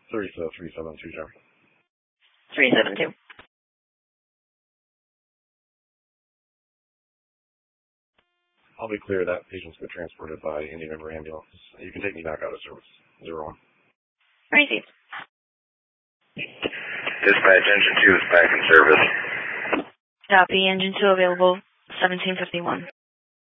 3720. 372. I'll be clear that patient's been transported by Indian River Ambulance. You can take me back out of service. 01. Crazy. Dispatch, engine 2 is back in service. Copy, engine 2 available, 1751.